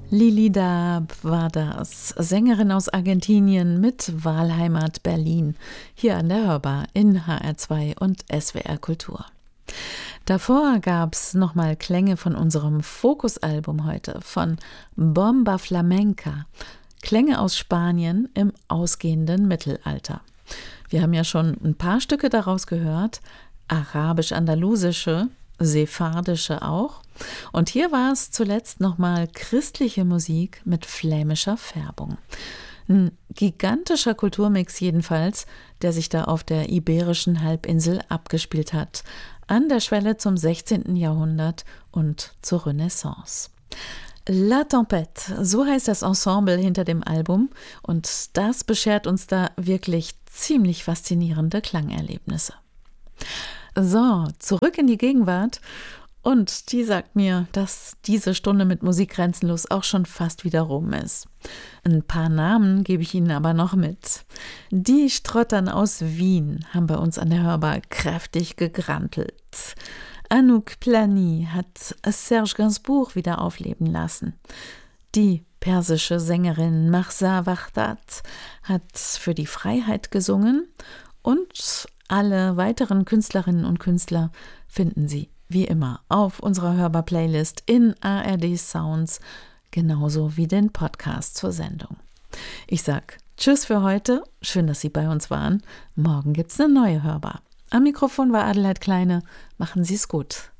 Lili Dab war das, Sängerin aus Argentinien mit Wahlheimat Berlin, hier an der Hörbar in HR2 und SWR Kultur. Davor gab's nochmal Klänge von unserem Fokusalbum heute, von Bomba Flamenca, Klänge aus Spanien im ausgehenden Mittelalter. Wir haben ja schon ein paar Stücke daraus gehört, arabisch-andalusische, sephardische auch. Und hier war es zuletzt nochmal christliche Musik mit flämischer Färbung. Ein gigantischer Kulturmix jedenfalls, der sich da auf der iberischen Halbinsel abgespielt hat, an der Schwelle zum 16. Jahrhundert und zur Renaissance. La Tempête, so heißt das Ensemble hinter dem Album, und das beschert uns da wirklich ziemlich faszinierende Klangerlebnisse. So, zurück in die Gegenwart, und die sagt mir, dass diese Stunde mit Musik grenzenlos auch schon fast wieder rum ist. Ein paar Namen gebe ich Ihnen aber noch mit. Die Strottern aus Wien haben bei uns an der Hörbar kräftig gegrantelt. Anouk Plani hat Serge Gainsbourg wieder aufleben lassen. Die persische Sängerin Mahsa Wahdat hat für die Freiheit gesungen, und alle weiteren Künstlerinnen und Künstler finden Sie wie immer auf unserer Hörbar-Playlist in ARD Sounds, genauso wie den Podcast zur Sendung. Ich sag Tschüss für heute, schön, dass Sie bei uns waren. Morgen gibt's eine neue Hörbar. Am Mikrofon war Adelheid Kleine. Machen Sie es gut.